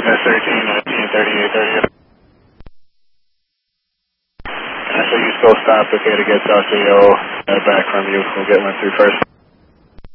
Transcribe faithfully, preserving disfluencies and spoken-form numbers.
S thirteen, nineteen, thirty-eight, thirty-eight. Uh, so you still stopped, okay, to get South Rio uh, back from you. We'll get one through first.